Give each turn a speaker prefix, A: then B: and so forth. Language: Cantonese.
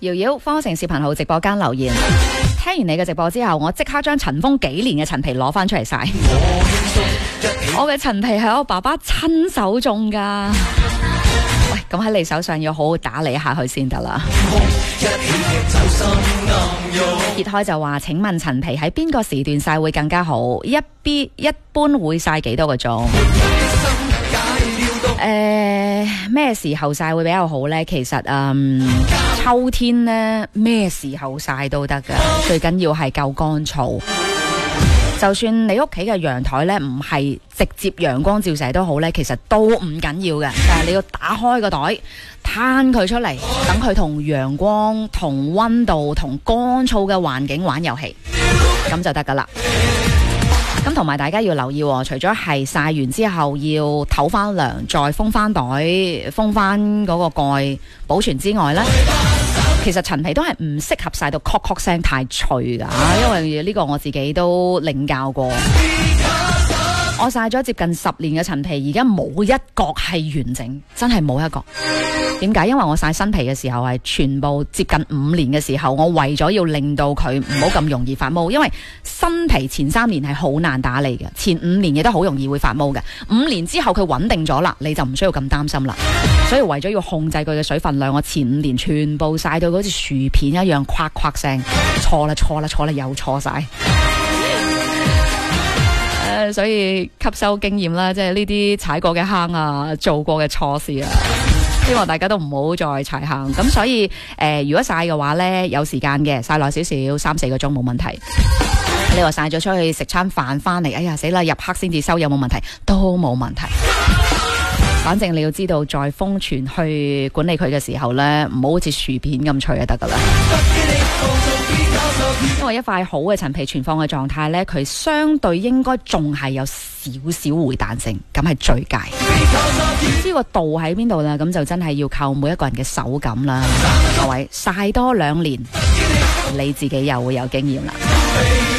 A: 瑤瑤方城視頻號直播間留言，聽完你嘅直播之後，我即刻將塵封幾年嘅陳皮攞翻出嚟曬。我嘅陳皮係我爸爸親手種噶。喂，咁喺你手上要好好打理下去先得啦。揭開就話，請問陳皮喺邊個時段曬會更加好？一般會曬幾多個鐘？咩時候曬會比較好呢？其實秋天呢，咩時候曬都得噶，最緊要係夠乾燥。就算你屋企嘅陽台呢，唔係直接陽光照射都好呢，其實都唔緊要嘅。但係你要打開個袋，攤佢出嚟，等佢同陽光、同溫度、同乾燥嘅環境玩遊戲，咁就得噶啦。咁同埋大家要留意，除咗係曬完之後要唞翻涼，再封翻袋、封翻嗰個蓋保存之外呢，其實陳皮都係唔適合曬到咳咳聲太脆噶，因為呢個我自己都領教過。我曬咗接近10年嘅陳皮，而家冇一角係完整，真係冇一角。點解？因為我曬新皮嘅時候係全部接近5年嘅時候，我為咗要令到佢唔好咁容易發毛，因為新皮前3年係好難打理嘅，前5年亦都好容易會發毛嘅。5年之後佢穩定咗啦，你就唔需要咁擔心啦。所以為咗要控制佢嘅水分量，我前5年全部曬到好似薯片一樣，夸夸聲。錯啦，又錯晒。所以吸收經驗啦，即係呢啲踩過嘅坑啊，做過嘅錯事啊，希望大家都唔好再踩坑。咁所以如果曬嘅話呢，有時間嘅曬耐少少，3-4個鐘冇問題。你話曬咗出去食餐飯翻嚟，哎呀死啦，入黑先至收，有冇問題？都冇問題。反正你要知道，在封存去管理佢嘅時候呢，唔好好似薯片咁脆就得噶啦。因為一塊好嘅陳皮存放嘅狀態呢，佢相對應該仲係有少少回彈性，咁係最佳。知個度喺邊度啦？咁就真係要靠每一個人嘅手感啦。各位曬多2年，你自己又會有經驗啦。